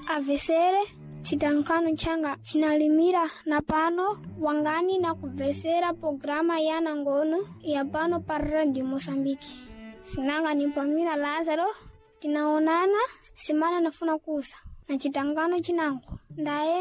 avesere chitankano changa chinalimira na pano wangani na kuvesera programa yana ngono ya pano para Radio Mosambiki. Sinanga ni Pamila Lazaro, tinaonana simana nafuna kusa na chitangano chinango ndaye